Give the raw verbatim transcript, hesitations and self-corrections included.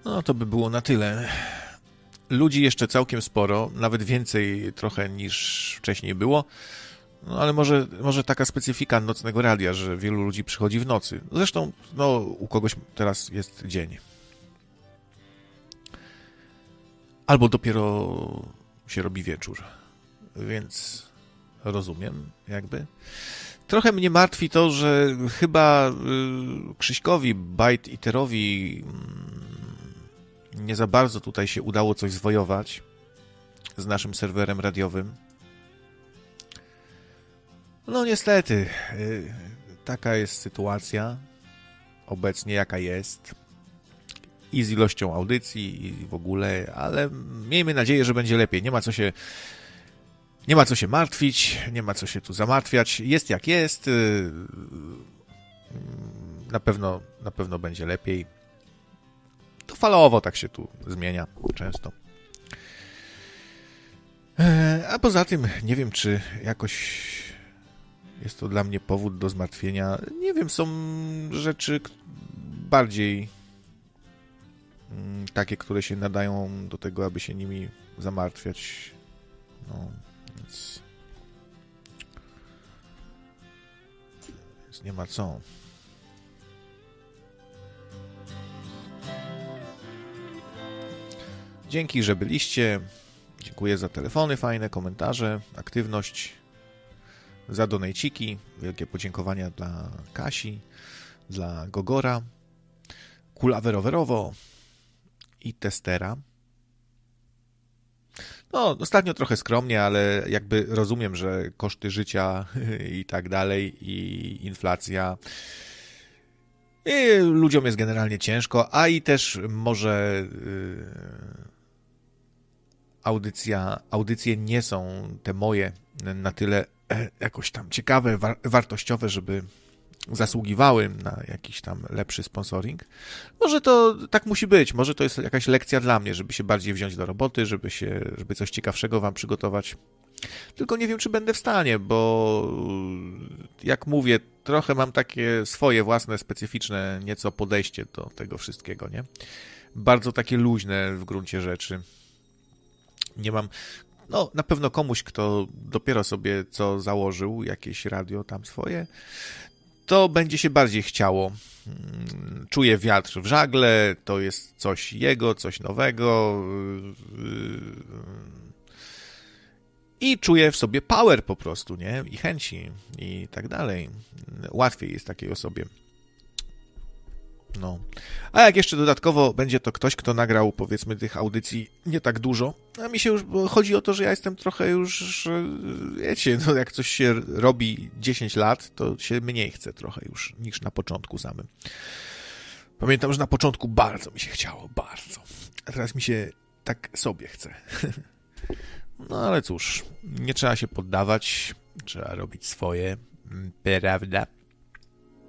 No to by było na tyle. Ludzi jeszcze całkiem sporo, nawet więcej trochę niż wcześniej było. No ale może, może taka specyfika nocnego radia, że wielu ludzi przychodzi w nocy. Zresztą no, u kogoś teraz jest dzień. Albo dopiero się robi wieczór. Więc rozumiem jakby. Trochę mnie martwi to, że chyba y, Krzyśkowi, Bite Eaterowi y, nie za bardzo tutaj się udało coś zwojować z naszym serwerem radiowym. No niestety, y, taka jest sytuacja obecnie, jaka jest. I z ilością audycji, i w ogóle, ale miejmy nadzieję, że będzie lepiej. Nie ma co się, nie ma co się martwić, nie ma co się tu zamartwiać. Jest jak jest. Y, na pewno, na pewno będzie lepiej. To falowo tak się tu zmienia często. A poza tym nie wiem, czy jakoś jest to dla mnie powód do zmartwienia. Nie wiem, są rzeczy bardziej takie, które się nadają do tego, aby się nimi zamartwiać. No, więc, więc nie ma co. Dzięki, że byliście. Dziękuję za telefony fajne, komentarze, aktywność, za donejciki. Wielkie podziękowania dla Kasi, dla Gogora, Kulawerowerowo i Testera. No, ostatnio trochę skromnie, ale jakby rozumiem, że koszty życia i tak dalej, i inflacja. I ludziom jest generalnie ciężko, a i też może yy, audycja, audycje nie są te moje na tyle e, jakoś tam ciekawe, war, wartościowe, żeby zasługiwały na jakiś tam lepszy sponsoring. Może to tak musi być, może to jest jakaś lekcja dla mnie, żeby się bardziej wziąć do roboty, żeby się, żeby coś ciekawszego wam przygotować. Tylko nie wiem, czy będę w stanie, bo jak mówię, trochę mam takie swoje własne, specyficzne nieco podejście do tego wszystkiego, nie? Bardzo takie luźne w gruncie rzeczy. Nie mam... No, na pewno komuś, kto dopiero sobie co założył, jakieś radio tam swoje, to będzie się bardziej chciało. Czuję wiatr w żagle, to jest coś jego, coś nowego i czuję w sobie power po prostu, nie? I chęci i tak dalej. Łatwiej jest takiej osobie. No. A jak jeszcze dodatkowo będzie to ktoś, kto nagrał, powiedzmy, tych audycji nie tak dużo, a mi się już, bo chodzi o to, że ja jestem trochę już, wiecie, no jak coś się robi dziesięć lat, to się mniej chce trochę już niż na początku samym. Pamiętam, że na początku bardzo mi się chciało, bardzo. A teraz mi się tak sobie chce. No ale cóż, nie trzeba się poddawać, trzeba robić swoje, prawda?